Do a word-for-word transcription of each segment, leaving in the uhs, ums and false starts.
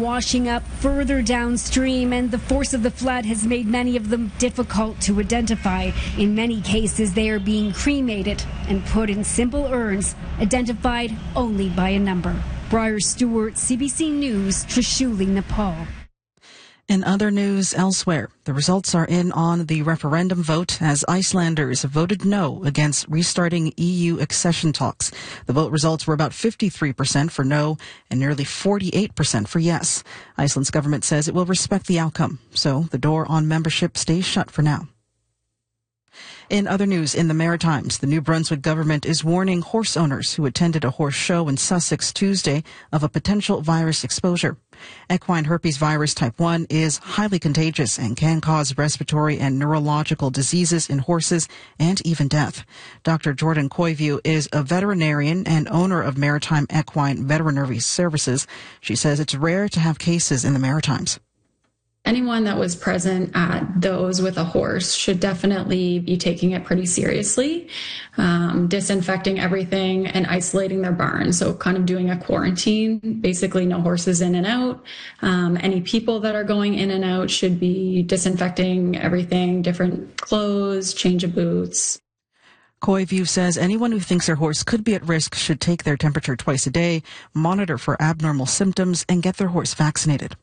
washing up further downstream, and the force of the flood has made many of them difficult to identify. In many cases, they are being cremated and put in simple urns, identified only by a number. Briar Stewart, C B C News, Trishuli, Nepal. In other news elsewhere, the results are in on the referendum vote as Icelanders voted no against restarting E U accession talks. The vote results were about fifty-three percent for no and nearly forty-eight percent for yes. Iceland's government says it will respect the outcome, so the door on membership stays shut for now. In other news, in the Maritimes, the New Brunswick government is warning horse owners who attended a horse show in Sussex Tuesday of a potential virus exposure. Equine herpes virus type one is highly contagious and can cause respiratory and neurological diseases in horses and even death. Doctor Jordan Coyview is a veterinarian and owner of Maritime Equine Veterinary Services. She says it's rare to have cases in the Maritimes. Anyone that was present at those with a horse should definitely be taking it pretty seriously, um, disinfecting everything and isolating their barn. So kind of doing a quarantine, basically no horses in and out. Um, any people that are going in and out should be disinfecting everything, different clothes, change of boots. Coyview says anyone who thinks their horse could be at risk should take their temperature twice a day, monitor for abnormal symptoms, and get their horse vaccinated.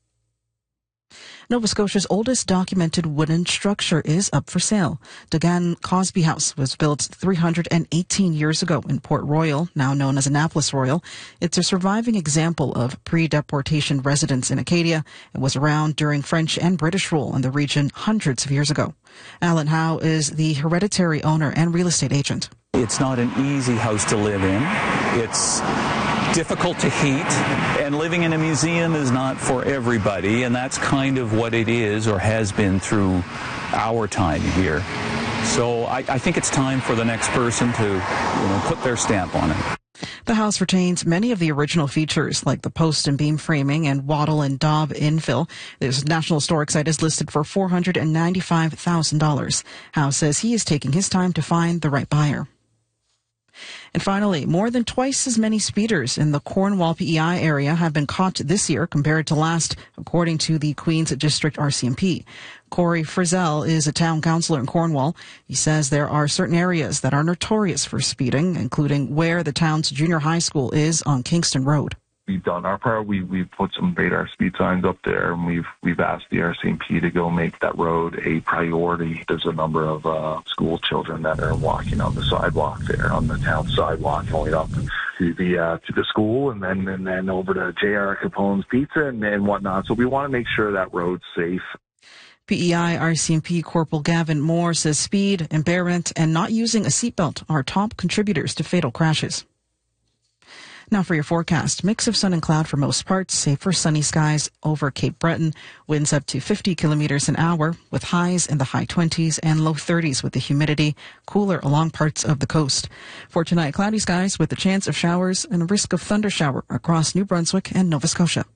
Nova Scotia's oldest documented wooden structure is up for sale. Dugan Cosby House was built three hundred eighteen years ago in Port Royal, now known as Annapolis Royal. It's a surviving example of pre-deportation residence in Acadia. It was around during French and British rule in the region hundreds of years ago. Alan Howe is the hereditary owner and real estate agent. It's not an easy house to live in. It's difficult to heat, and living in a museum is not for everybody, and that's kind of what it is or has been through our time here. So I, I think it's time for the next person to, you know, put their stamp on it. The house retains many of the original features like the post and beam framing and wattle and daub infill. This National Historic Site is listed for four hundred ninety-five thousand dollars. Howe says he is taking his time to find the right buyer. And finally, more than twice as many speeders in the Cornwall P E I area have been caught this year compared to last, according to the Queen's District R C M P. Corey Frizzell is a town councillor in Cornwall. He says there are certain areas that are notorious for speeding, including where the town's junior high school is on Kingston Road. We've done our part. We, we've put some radar speed signs up there, and we've we've asked the R C M P to go make that road a priority. There's a number of uh, school children that are walking on the sidewalk there, on the town sidewalk, going up to the uh, to the school, and then and then over to J R Capone's Pizza and, and whatnot. So we want to make sure that road's safe. P E I R C M P Corporal Gavin Moore says speed, impairment, and not using a seatbelt are top contributors to fatal crashes. Now for your forecast. Mix of sun and cloud for most parts, save for sunny skies over Cape Breton. Winds up to fifty kilometers an hour with highs in the high twenties and low thirties with the humidity. Cooler along parts of the coast. For tonight, cloudy skies with a chance of showers and a risk of thunder shower across New Brunswick and Nova Scotia.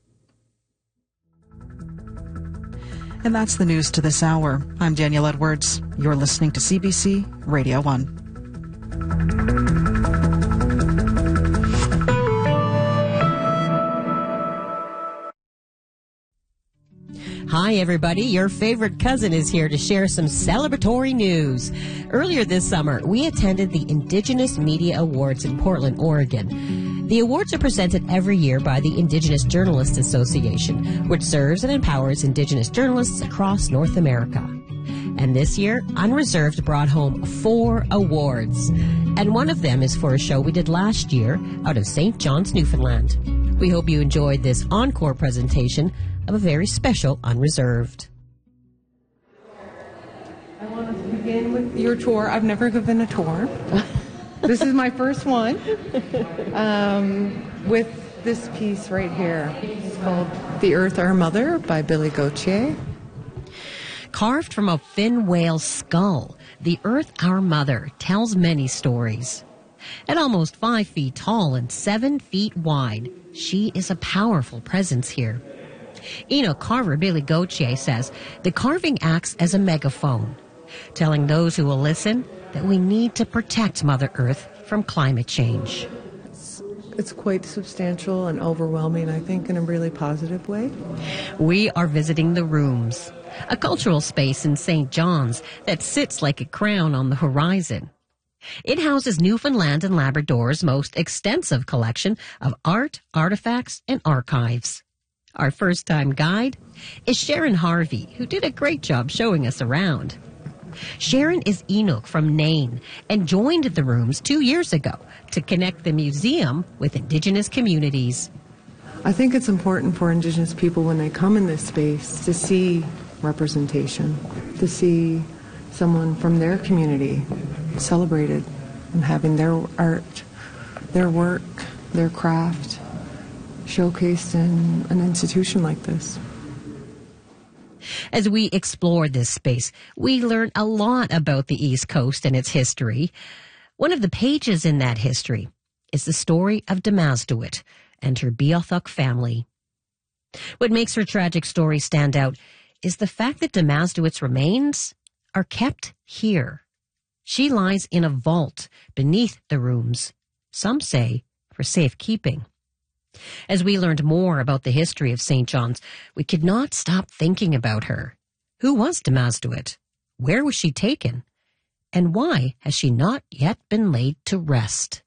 And that's the news to this hour. I'm Danielle Edwards. You're listening to C B C Radio one. Hi, everybody. Your favorite cousin is here to share some celebratory news. Earlier this summer, we attended the Indigenous Media Awards in Portland, Oregon. The awards are presented every year by the Indigenous Journalists Association, which serves and empowers Indigenous journalists across North America. And this year, Unreserved brought home four awards. And one of them is for a show we did last year out of Saint John's, Newfoundland. We hope you enjoyed this encore presentation of a very special Unreserved. I want us to begin with your tour. I've never given a tour. This is my first one um, with this piece right here. It's called The Earth Our Mother by Billy Gauthier. Carved from a fin whale skull, The Earth Our Mother tells many stories. At almost five feet tall and seven feet wide, she is a powerful presence here. Enoch carver Billy Gauthier says the carving acts as a megaphone, telling those who will listen that we need to protect Mother Earth from climate change. it's quite substantial and overwhelming, I think, in a really positive way. We are visiting the Rooms, a cultural space in Saint John's that sits like a crown on the horizon. It houses Newfoundland and Labrador's most extensive collection of art, artifacts, and archives. Our first-time guide is Sharon Harvey, who did a great job showing us around. Sharon is Inuk from Nain and joined the Rooms two years ago to connect the museum with Indigenous communities. I think it's important for Indigenous people when they come in this space to see representation, to see someone from their community celebrated and having their art, their work, their craft showcased in an institution like this. As we explore this space, we learn a lot about the East Coast and its history. One of the pages in that history is the story of Damasduit and her Beothuk family. What makes her tragic story stand out is the fact that Damasduit's remains are kept here. She lies in a vault beneath the Rooms, some say for safekeeping. As we learned more about the history of Saint John's, we could not stop thinking about her. Who was Damasduit? Where was she taken? And why has she not yet been laid to rest?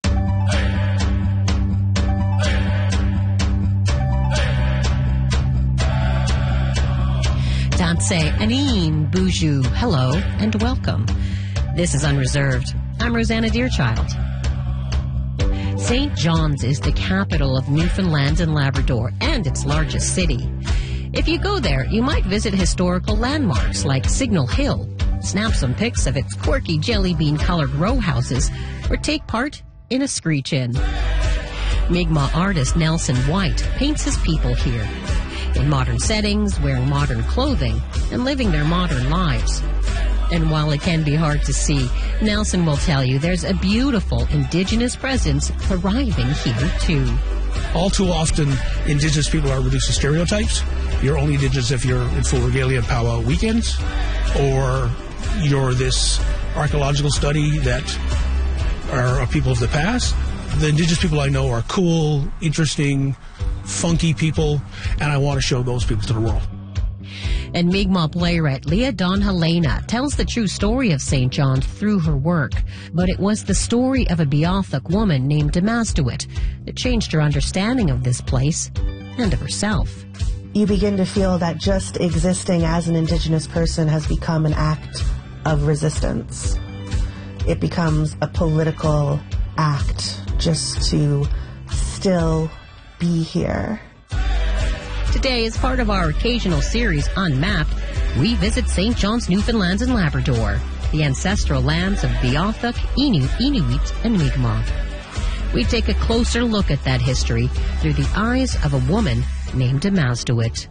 Danse Anine Boujou, hello and welcome. This is Unreserved. I'm Rosanna Deerchild. Saint John's is the capital of Newfoundland and Labrador and its largest city. If you go there, you might visit historical landmarks like Signal Hill, snap some pics of its quirky jelly bean-colored row houses, or take part in a screech-in. Mi'kmaq artist Nelson White paints his people here, in modern settings, wearing modern clothing, and living their modern lives. And while it can be hard to see, Nelson will tell you there's a beautiful Indigenous presence thriving here, too. All too often, Indigenous people are reduced to stereotypes. You're only Indigenous if you're in full regalia and powwow weekends, or you're this archaeological study that are a people of the past. The Indigenous people I know are cool, interesting, funky people, and I want to show those people to the world. And Mi'kmaq playwright Leah Dawn Helena tells the true story of Saint John's through her work. But it was the story of a Beothuk woman named Damasduit that changed her understanding of this place and of herself. You begin to feel that just existing as an Indigenous person has become an act of resistance. It becomes a political act just to still be here. Today, as part of our occasional series, Unmapped, we visit Saint John's, Newfoundland and Labrador, the ancestral lands of Beothuk, Innu, Inuit, and Mi'kmaq. We take a closer look at that history through the eyes of a woman named Damasduit.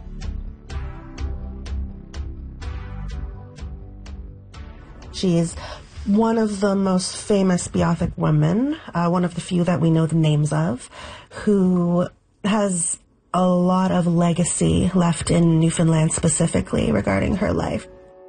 She is one of the most famous Beothuk women, uh, one of the few that we know the names of, who has a lot of legacy left in Newfoundland specifically regarding her life.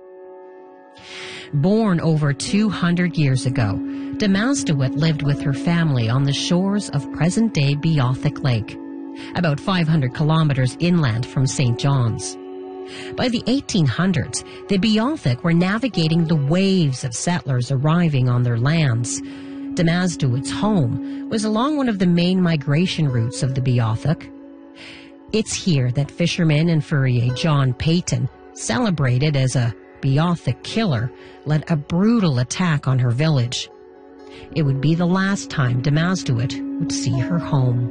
Born over two hundred years ago, Damasduit lived with her family on the shores of present-day Beothuk Lake, about five hundred kilometers inland from Saint John's. By the eighteen hundreds, the Beothuk were navigating the waves of settlers arriving on their lands. Damasduit's home was along one of the main migration routes of the Beothuk. It's here that fisherman and furrier John Payton, celebrated as a Beothuk killer, led a brutal attack on her village. It would be the last time Damasduit would see her home.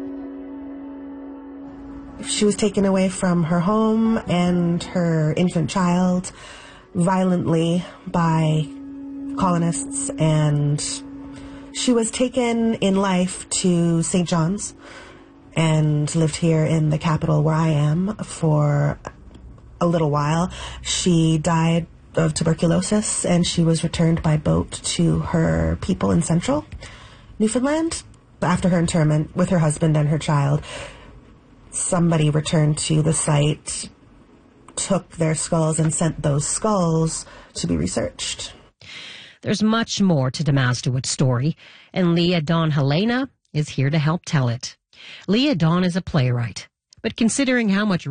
She was taken away from her home and her infant child violently by colonists, and she was taken in life to Saint John's and lived here in the capital where I am for a little while. She died of tuberculosis, and she was returned by boat to her people in central Newfoundland. After her interment with her husband and her child, somebody returned to the site, took their skulls, and sent those skulls to be researched. There's much more to Damasduit's story, and Leah Dawn Helena is here to help tell it. Leah Dawn is a playwright, but considering how much